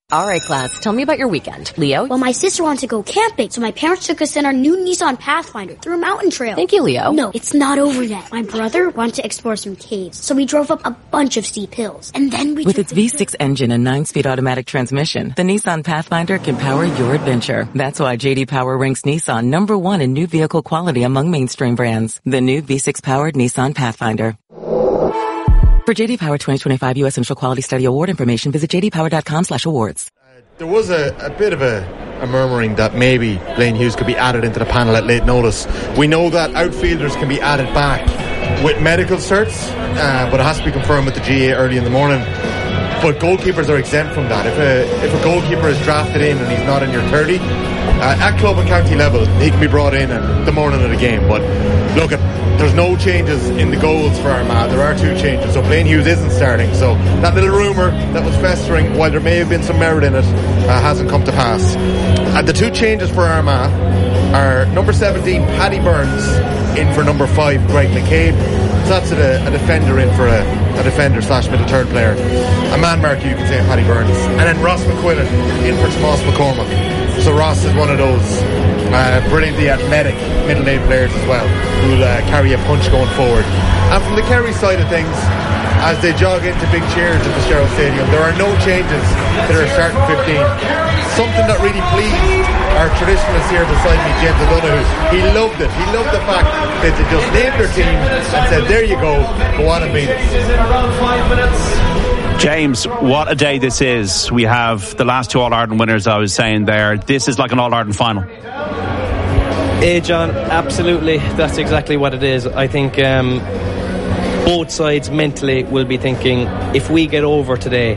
All right, class, tell me about your weekend. Leo? Well, my sister wanted to go camping, so my parents took us in our new Nissan Pathfinder through a mountain trail. Thank you, Leo. No, it's not over yet. My brother wanted to explore some caves, so we drove up a bunch of steep hills. And then we With its V6 engine and 9-speed automatic transmission, the Nissan Pathfinder can power your adventure. That's why J.D. Power ranks Nissan #1 in new vehicle quality among mainstream brands. The new V6-powered Nissan Pathfinder. For J.D. Power 2025 U.S. Initial Quality Study Award information, visit jdpower.com/awards. There was a bit of a murmuring that maybe Blaine Hughes could be added into the panel at late notice. We know that outfielders can be added back with medical certs, but it has to be confirmed with the GA early in the morning. But goalkeepers are exempt from that. If a goalkeeper is drafted in and he's not in your 30, at club and county level, he can be brought in at the morning of the game. But look, there's no changes in the goals for Armagh. There are 2 changes, so Blaine Hughes isn't starting. So that little rumour that was festering, while there may have been some merit in it, hasn't come to pass. The 2 changes for Armagh are number 17, Paddy Burns, in for number 5, Greg McCabe. So that's a defender in for a defender/middle third player. A man mark, you can say, Paddy Burns. And then Ross McQuillan in for Tomas McCormack. So Ross is one of those brilliantly athletic middle-aged players as well, who'll carry a punch going forward. And from the Kerry side of things, as they jog into big cheers at the Sherrill Stadium, there are no changes to their starting 15. Something that really pleased our traditionalist here beside me, James O'Donoghue. He loved it. He loved the fact that they just named their team and said, there you go on and beat us. James, what a day this is. We have the last 2 All-Ireland winners, I was saying there. This is like an All-Ireland final. Hey, John, absolutely. That's exactly what it is. I think both sides mentally will be thinking, if we get over today,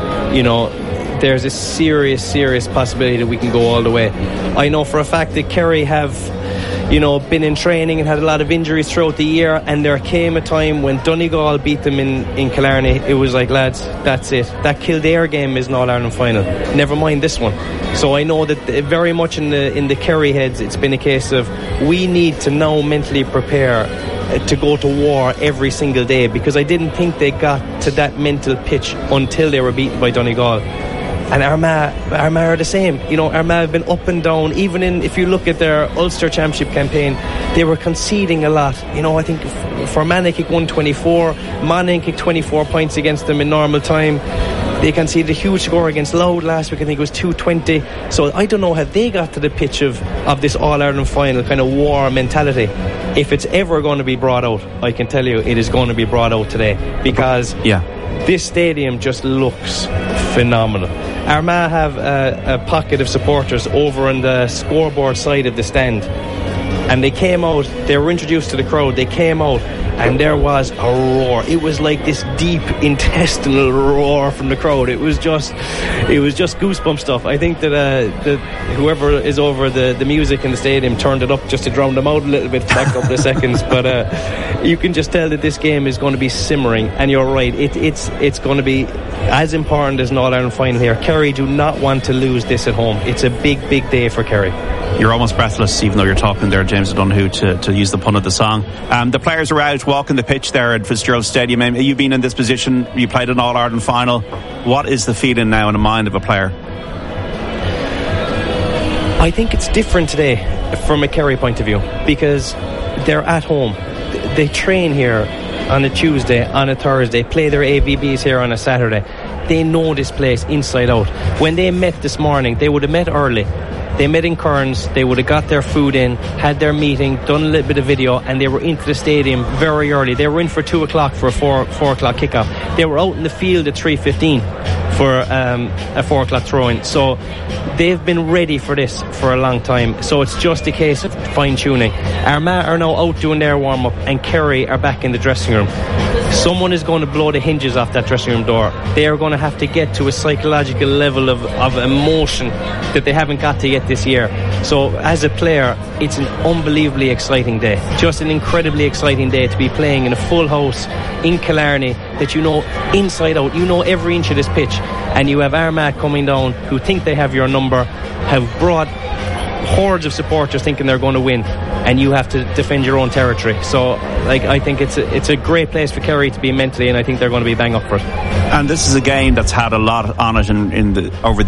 there's a serious possibility that we can go all the way. I know for a fact that Kerry have been in training and had a lot of injuries throughout the year, and there came a time when Donegal beat them in Killarney. It was like, lads, that's it. That Kildare game is an All-Ireland final. Never mind this one. So I know that very much in the Kerry heads, it's been a case of we need to now mentally prepare to go to war every single day, because I didn't think they got to that mental pitch until they were beaten by Donegal. And Armagh are the same. Armagh have been up and down. Even if you look at their Ulster Championship campaign, they were conceding a lot. I think for Monaghan kicked 124, Monaghan kicked 24 points against them in normal time. They conceded a huge score against Louth last week. I think it was 220. So I don't know how they got to the pitch of this All-Ireland final kind of war mentality. If it's ever going to be brought out, I can tell you it is going to be brought out today, because this stadium just looks phenomenal. Armagh have a pocket of supporters over on the scoreboard side of the stand, and they came out, they were introduced to the crowd, they came out, and there was a roar. It was like this deep intestinal roar from the crowd. It was just goosebump stuff. I think that whoever is over the music in the stadium turned it up just to drown them out a little bit for that couple of seconds. But you can just tell that this game is going to be simmering. And you're right, it's going to be as important as an All-Ireland final here. Kerry do not want to lose this at home. It's a big day for Kerry. You're almost breathless, even though you're talking there, James O'Donoghue, to use the pun of the song. The players are out walking the pitch there at Fitzgerald Stadium. You've been in this position, you played an All-Ireland final. What is the feeling now in the mind of a player? I think it's different today from a Kerry point of view, because they're at home. They train here on a Tuesday, on a Thursday, play their AVBs here on a Saturday. They know this place inside out. When they met this morning, they would have met early. They met in Kearns, they would have got their food in, had their meeting, done a little bit of video, and they were into the stadium very early. They were in for 2 o'clock for a 4 o'clock kickoff. They were out in the field at 3:15 for a 4 o'clock throw-in. So they've been ready for this for a long time. So it's just a case of fine-tuning. Armagh are now out doing their warm-up, and Kerry are back in the dressing room. Someone is going to blow the hinges off that dressing room door. They are going to have to get to a psychological level of emotion that they haven't got to yet this year. So as a player, it's an unbelievably exciting day. Just an incredibly exciting day to be playing in a full house in Killarney that you know inside out. You know every inch of this pitch, and you have Armagh coming down who think they have your number, have brought hordes of supporters thinking they're going to win, and you have to defend your own territory. So I think it's a great place for Kerry to be mentally, and I think they're going to be bang up for it. And this is a game that's had a lot on it over the